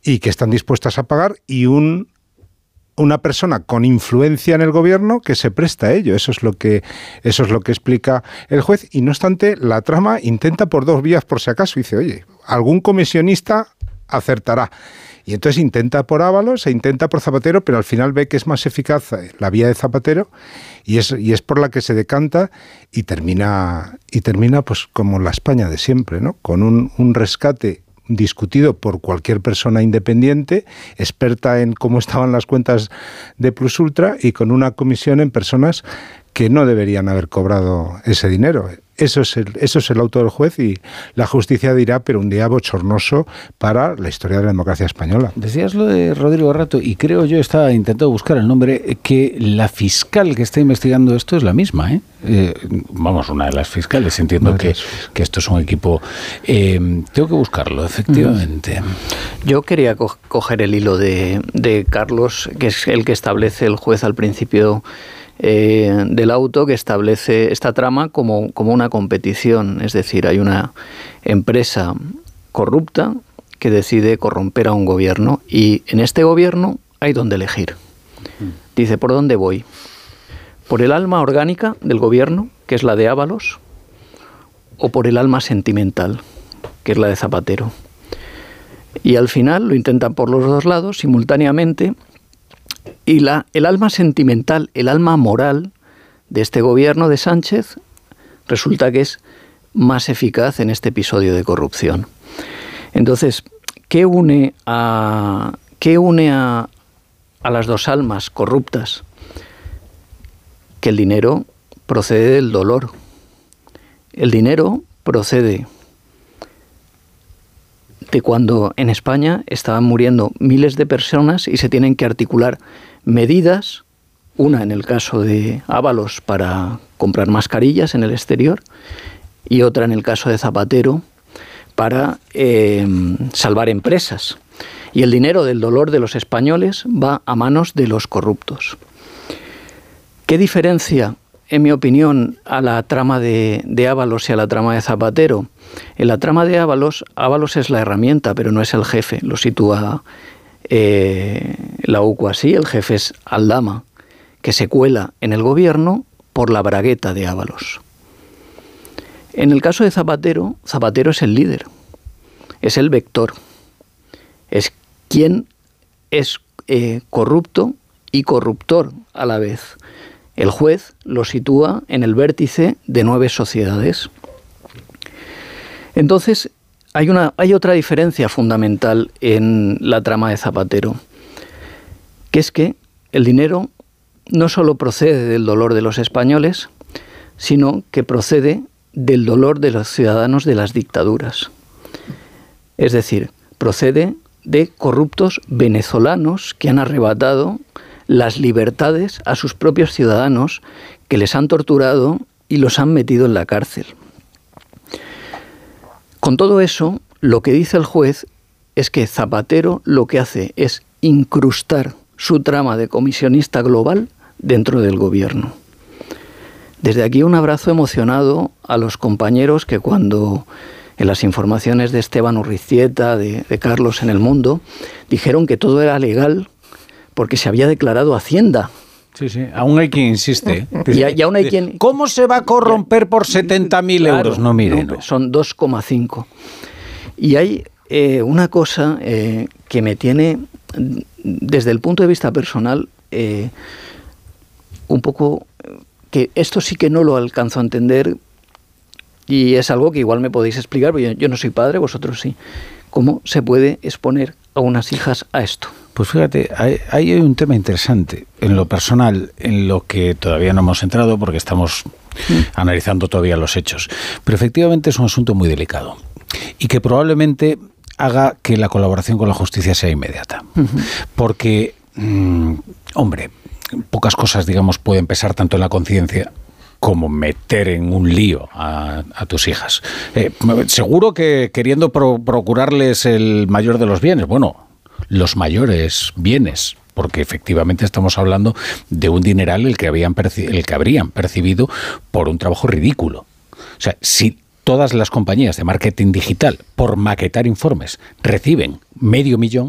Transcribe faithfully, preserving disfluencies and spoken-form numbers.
y que están dispuestas a pagar, y un una persona con influencia en el gobierno que se presta a ello. Eso es lo que eso es lo que explica el juez, y no obstante la trama intenta por dos vías por si acaso. Dice, oye, algún comisionista acertará. Y entonces intenta por Ábalos e intenta por Zapatero, pero al final ve que es más eficaz la vía de Zapatero, y es, y es por la que se decanta, y termina, y termina pues como la España de siempre, ¿no? Con un, un rescate discutido por cualquier persona independiente, experta en cómo estaban las cuentas de Plus Ultra, y con una comisión en personas que no deberían haber cobrado ese dinero. Eso es el, eso es el auto del juez, y la justicia dirá, pero un día bochornoso para la historia de la democracia española. Decías lo de Rodrigo Rato, y creo yo, estaba intentando buscar el nombre, que la fiscal que está investigando esto es la misma, ¿eh? Eh, vamos, una de las fiscales. Entiendo que, que esto es un equipo. Eh, tengo que buscarlo, efectivamente. Yo quería co- coger el hilo de, de Carlos, que es el que establece el juez al principio Eh, del auto, que establece esta trama como, como una competición. Es decir, hay una empresa corrupta que decide corromper a un gobierno, y en este gobierno hay donde elegir. Dice, ¿por dónde voy? ¿Por el alma orgánica del gobierno, que es la de Ábalos, o por el alma sentimental, que es la de Zapatero? Y al final lo intentan por los dos lados simultáneamente. Y la, el alma sentimental, el alma moral de este gobierno de Sánchez resulta que es más eficaz en este episodio de corrupción. Entonces, ¿qué une a, qué une a, a las dos almas corruptas? Que el dinero procede del dolor. El dinero procede de cuando en España estaban muriendo miles de personas y se tienen que articular medidas, una en el caso de Ábalos para comprar mascarillas en el exterior, y otra en el caso de Zapatero para eh, salvar empresas. Y el dinero del dolor de los españoles va a manos de los corruptos. ¿Qué diferencia, en mi opinión, a la trama de, de Ábalos y a la trama de Zapatero? En la trama de Ábalos, Ábalos es la herramienta, pero no es el jefe. Lo sitúa eh, la U C U así. El jefe es Aldama, que se cuela en el gobierno por la bragueta de Ábalos. En el caso de Zapatero, Zapatero es el líder, es el vector, es quien es eh, corrupto y corruptor a la vez. El juez lo sitúa en el vértice de nueve sociedades. Entonces, hay, una, hay otra diferencia fundamental en la trama de Zapatero, que es que el dinero no solo procede del dolor de los españoles, sino que procede del dolor de los ciudadanos de las dictaduras. Es decir, procede de corruptos venezolanos que han arrebatado las libertades a sus propios ciudadanos, que les han torturado y los han metido en la cárcel. Con todo eso, lo que dice el juez es que Zapatero lo que hace es incrustar su trama de comisionista global dentro del gobierno. Desde aquí un abrazo emocionado a los compañeros que cuando en las informaciones de Esteban Urriztieta, de, de Carlos en El Mundo, dijeron que todo era legal porque se había declarado Hacienda. Sí, sí, aún hay quien insiste. Y, y aún hay quien... ¿Cómo se va a corromper por setenta mil claro, euros? No, mire, no, no. Son dos coma cinco. Y hay eh, una cosa eh, que me tiene, desde el punto de vista personal, eh, un poco... que esto sí que no lo alcanzo a entender, y es algo que igual me podéis explicar, porque yo, yo no soy padre, vosotros sí. ¿Cómo se puede exponer a unas hijas a esto? Pues fíjate, hay, hay un tema interesante en lo personal, en lo que todavía no hemos entrado porque estamos mm. analizando todavía los hechos. Pero efectivamente es un asunto muy delicado y que probablemente haga que la colaboración con la justicia sea inmediata. Uh-huh. Porque, mmm, hombre, pocas cosas, digamos, pueden pesar tanto en la conciencia como meter en un lío a, a tus hijas. Eh, seguro que queriendo pro, procurarles el mayor de los bienes, bueno, los mayores bienes, porque efectivamente estamos hablando de un dineral el que habían perci- el que habrían percibido por un trabajo ridículo. O sea, si todas las compañías de marketing digital, por maquetar informes, reciben medio millón,